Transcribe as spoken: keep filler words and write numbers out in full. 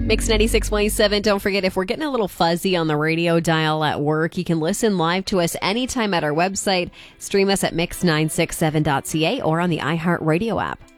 Mix ninety-six point seven. Don't forget, if we're getting a little fuzzy on the radio dial at work, you can listen live to us anytime at our website. Stream us at mix nine six seven dot c a or on the iHeartRadio app.